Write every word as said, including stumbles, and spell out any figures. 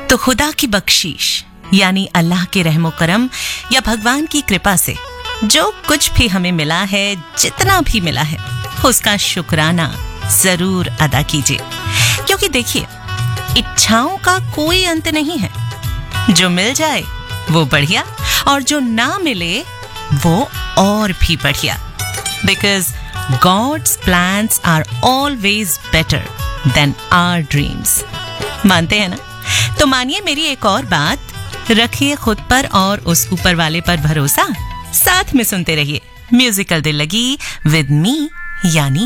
तो खुदा की बख्शीश यानी अल्लाह के रहमो करम या भगवान की कृपा से जो कुछ भी हमें मिला है, जितना भी मिला है, उसका शुक्राना जरूर अदा कीजिए। क्योंकि देखिए, इच्छाओं का कोई अंत नहीं है। जो मिल जाए वो बढ़िया, और जो ना मिले वो और भी बढ़िया। Because God's plans are always better than our dreams. मानते हैं ना? तो मानिए मेरी एक और बात, रखिए खुद पर और उस ऊपर वाले पर भरोसा। साथ में सुनते रहिए म्यूजिकल दिल लगी विद मी यानी